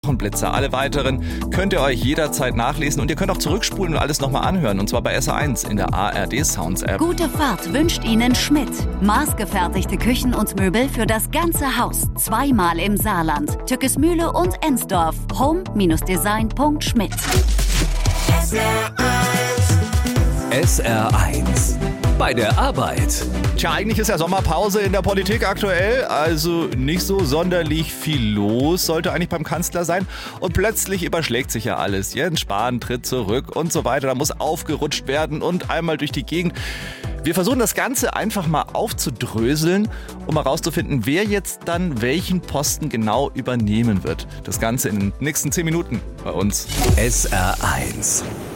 Blitzer. Alle weiteren könnt ihr euch jederzeit nachlesen und ihr könnt auch zurückspulen und alles nochmal anhören. Und zwar bei SR1 in der ARD Sounds App. Gute Fahrt wünscht Ihnen Schmidt. Maßgefertigte Küchen und Möbel für das ganze Haus. 2-mal im Saarland. Tückesmühle und Ensdorf. home-design.schmidt. SR1 bei der Arbeit. Tja, eigentlich ist ja Sommerpause in der Politik aktuell, also nicht so sonderlich viel los, sollte eigentlich beim Kanzler sein. Und plötzlich überschlägt sich ja alles. Jens Spahn tritt zurück und so weiter. Da muss aufgerutscht werden und einmal durch die Gegend. Wir versuchen das Ganze einfach mal aufzudröseln, um herauszufinden, wer jetzt dann welchen Posten genau übernehmen wird. Das Ganze in den nächsten 10 Minuten bei uns. SR1